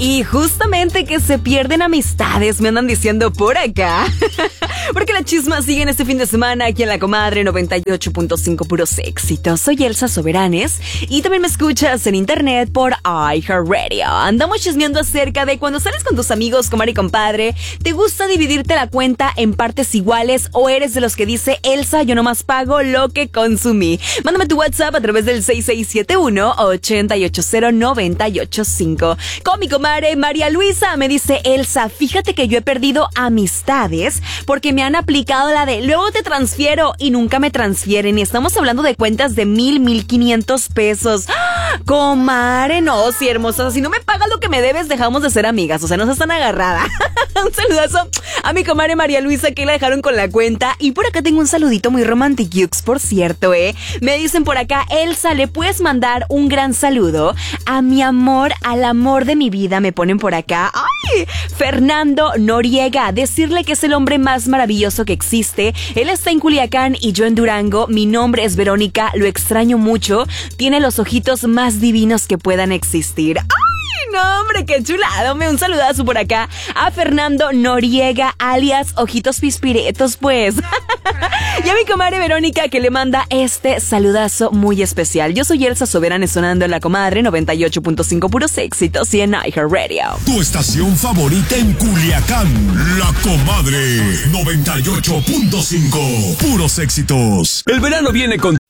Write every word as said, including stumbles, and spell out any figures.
Y justamente que se pierden amistades, me andan diciendo por acá. Porque la chisma sigue en este fin de semana aquí en La Comadre noventa y ocho punto cinco, puros éxitos. Soy Elsa Soberanes y también me escuchas en internet por iHeartRadio. Andamos chismeando acerca de cuando sales con tus amigos, comadre y compadre, ¿te gusta dividirte la cuenta en partes iguales o eres de los que dice, Elsa, yo nomás pago lo que consumí? Mándame tu WhatsApp a través del seis seis siete uno, ocho ocho cero, nueve ocho cinco. Con mi comadre María Luisa me dice, Elsa, fíjate que yo he perdido amistades porque me han aplicado la de luego te transfiero y nunca me transfieren. Y estamos hablando de cuentas de mil, mil quinientos pesos. ¡Ah! Comadre, no, sí, hermosa. Si no me pagas lo que me debes, dejamos de ser amigas. O sea, no seas tan agarrada. Un saludazo a mi comadre María Luisa, que la dejaron con la cuenta. Y por acá tengo un saludito muy romantic, por cierto, ¿eh? Me dicen por acá, Elsa, ¿le puedes mandar un gran saludo a mi amor, al amor de mi vida? Me ponen por acá. ¡Ay! Fernando Noriega, decirle que es el hombre más maravilloso que existe. Él está en Culiacán y yo en Durango. Mi nombre es Verónica, lo extraño mucho. Tiene los ojitos más divinos que puedan existir. ¡Ay! No, hombre, qué chulado. Dame un saludazo por acá a Fernando Noriega, alias Ojitos Pispiretos, pues. Y a mi comadre Verónica, que le manda este saludazo muy especial. Yo soy Elsa Soberanes, sonando en La Comadre noventa y ocho punto cinco, puros éxitos, y en iHeartRadio. Tu estación favorita en Culiacán, La Comadre noventa y ocho punto cinco, puros éxitos. El verano viene con